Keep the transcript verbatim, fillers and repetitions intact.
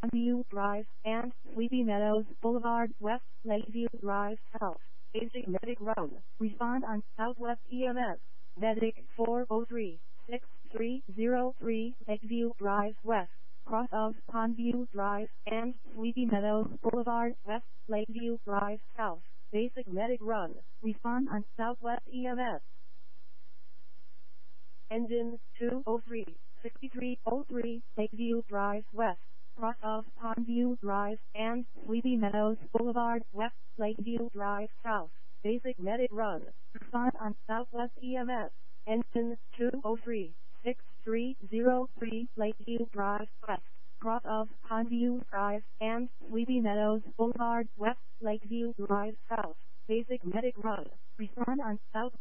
Pondview Drive and Sleepy Meadows Boulevard, West Lakeview Drive, South. Basic Medic Run. Respond on Southwest E M S. Medic four oh three, six three oh three Lakeview Drive, West. Cross of Pondview Drive and Sleepy Meadows Boulevard, West Lakeview Drive, South. Basic Medic Run. Respond on Southwest E M S. Engine two oh three, sixty-three oh three Lakeview Drive, West. Cross of Pondview Drive and Sleepy Meadows Boulevard, West Lakeview Drive, South. Basic Medic Run. Respond on Southwest E M S. Engine two oh three, six three oh three Lakeview Drive, West. Cross of Pondview Drive and Sleepy Meadows Boulevard, West Lakeview Drive, South. Basic Medic Run. Respond on South.